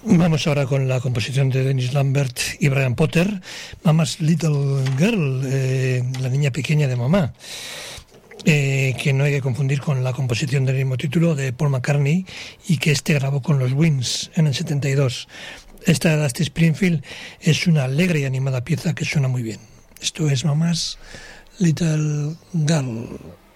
Vamos ahora con la composición de Dennis Lambert y Brian Potter, Mama's Little Girl, la niña pequeña de mamá, que no hay que confundir con la composición del mismo título de Paul McCartney y que grabó con los Wings en el 72. Esta de Dusty Springfield es una alegre y animada pieza que suena muy bien. Esto es Mama's Little Girl.